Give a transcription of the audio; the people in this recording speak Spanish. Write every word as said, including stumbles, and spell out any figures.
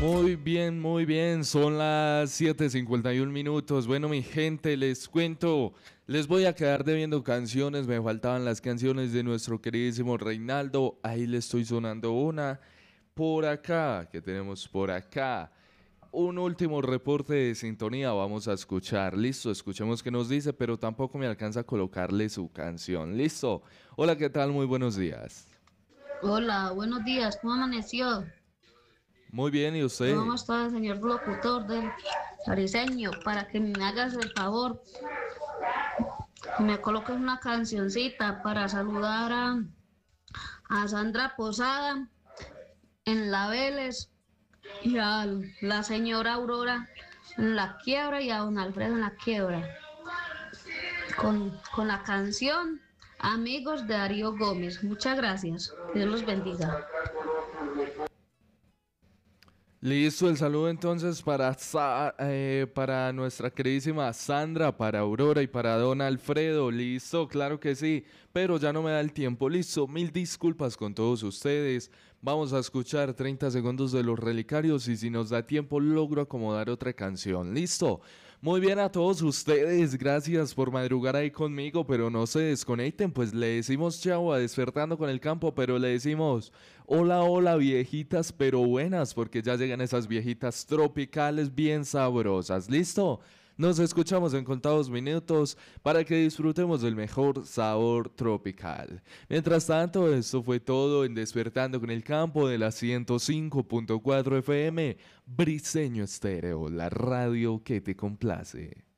Muy bien, muy bien, son las siete cincuenta y uno minutos. Bueno, mi gente, les cuento, les voy a quedar debiendo canciones, me faltaban las canciones de nuestro queridísimo Reinaldo, ahí le estoy sonando una. Por acá, ¿qué tenemos por acá? Un último reporte de sintonía vamos a escuchar. Listo, escuchemos qué nos dice, pero tampoco me alcanza a colocarle su canción. Listo. Hola, ¿qué tal? Muy buenos días. Hola, buenos días, ¿cómo amaneció? Muy bien, ¿y ¿Cómo usted? está el señor locutor del Cariceño? Para que me hagas el favor y me coloques una cancioncita para saludar a, a Sandra Posada en La Vélez y a la señora Aurora en La Quiebra y a don Alfredo en La Quiebra. Con, con la canción Amigos de Darío Gómez. Muchas gracias. Dios los bendiga. Listo, el saludo entonces para, Sa- eh, para nuestra queridísima Sandra, para Aurora y para don Alfredo. Listo, claro que sí, pero ya no me da el tiempo. Listo, mil disculpas con todos ustedes. Vamos a escuchar treinta segundos de los relicarios y si nos da tiempo logro acomodar otra canción. Listo. Muy bien a todos ustedes, gracias por madrugar ahí conmigo, pero no se desconecten, pues le decimos chao a Despertando con el Campo, pero le decimos hola, hola viejitas, pero buenas, porque ya llegan esas viejitas tropicales bien sabrosas. ¿Listo? Nos escuchamos en contados minutos para que disfrutemos del mejor sabor tropical. Mientras tanto, esto fue todo en Despertando con el Campo de la ciento cinco punto cuatro F M, Briseño Estéreo, la radio que te complace.